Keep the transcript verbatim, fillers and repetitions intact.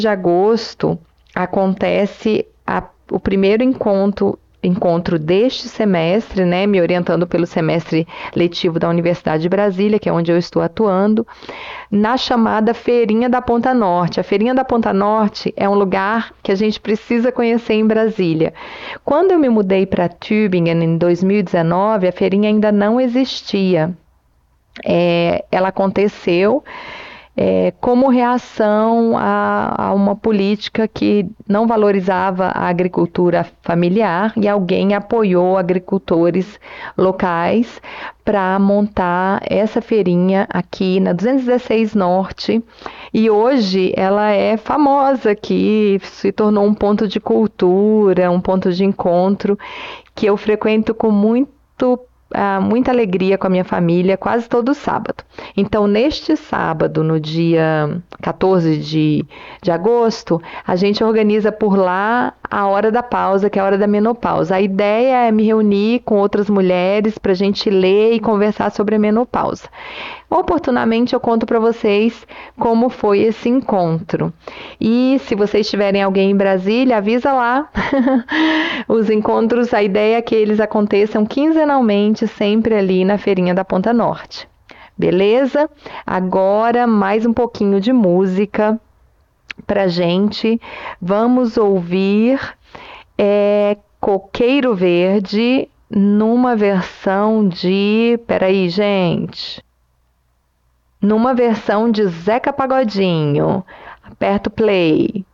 de agosto acontece a, o primeiro encontro encontro deste semestre, né, me orientando pelo semestre letivo da Universidade de Brasília, que é onde eu estou atuando, na chamada Feirinha da Ponta Norte. A Feirinha da Ponta Norte é um lugar que a gente precisa conhecer em Brasília. Quando eu me mudei para Tübingen em dois mil e dezenove, a feirinha ainda não existia. É, ela aconteceu É, como reação a, a uma política que não valorizava a agricultura familiar, e alguém apoiou agricultores locais para montar essa feirinha aqui na duzentos e dezesseis Norte, e hoje ela é famosa aqui, se tornou um ponto de cultura, um ponto de encontro que eu frequento com muito Uh, muita alegria com a minha família quase todo sábado. Então, neste sábado, no dia quatorze de, de agosto, a gente organiza por lá a hora da pausa, que é a hora da menopausa. A ideia é me reunir com outras mulheres para a gente ler e conversar sobre a menopausa. Oportunamente eu conto para vocês como foi esse encontro. E se vocês tiverem alguém em Brasília, avisa lá. Os encontros, a ideia é que eles aconteçam quinzenalmente, sempre ali na Feirinha da Ponta Norte. Beleza? Agora mais um pouquinho de música pra gente. Vamos ouvir é, Coqueiro Verde numa versão de... Peraí, gente... Numa versão de Zeca Pagodinho. Aperta o play.